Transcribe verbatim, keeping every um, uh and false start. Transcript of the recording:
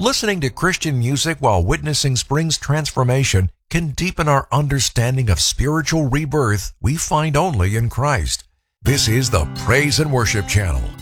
Listening to Christian music while witnessing Spring's transformation can deepen our understanding of spiritual rebirth we find only in Christ. This is the Praise and Worship Channel.